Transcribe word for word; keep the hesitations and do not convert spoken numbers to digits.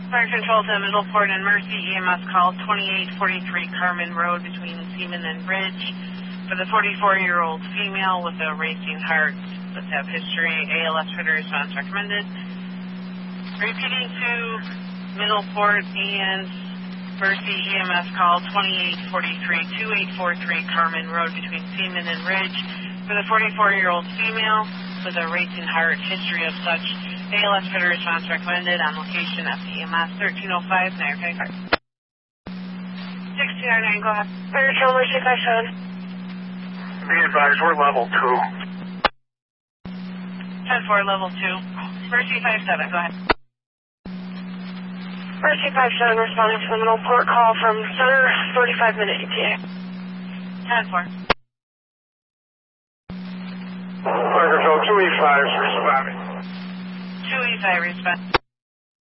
Fire Control to Middleport and Mercy, E M S call twenty-eight forty-three Carmen Road between Seaman and Ridge for the forty-four-year-old female with a racing heart. Let's have history, A L S for the response recommended. Repeating to Middleport and Mercy, E M S call twenty-eight forty-three twenty-eight forty-three Carmen Road between Seaman and Ridge for the forty-four-year-old female with a racing heart, history of such. A L S for the response recommended on location at the E M S thirteen oh five, Niagara County Park. six two nine nine, go ahead. Fire Control, Mercy five seven. Be advised, we're level two. ten four, level two. Mercy five seven, go ahead. Mercy five seven, responding to the Middleport call from Center, forty-five minute E T A. ten four. Fire Control two E five is responding. two E five, respond.